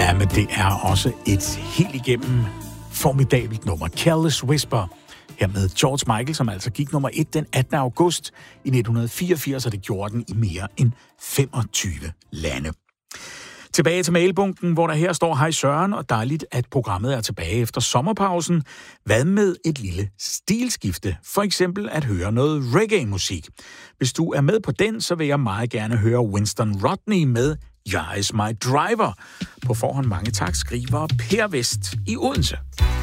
Ja, men det er også et helt igennem formidabelt nummer. Careless Whisper. Her med George Michael, som altså gik nummer 1 den 18. august i 1984, og det gjorde den i mere end 25 lande. Tilbage til mailbunken, hvor der her står: Hej Søren, og dejligt, at programmet er tilbage efter sommerpausen. Hvad med et lille stilskifte? For eksempel at høre noget reggae-musik. Hvis du er med på den, så vil jeg meget gerne høre Winston Rodney med You're Is My Driver. På forhånd mange tak, skriver Per Vest i Odense.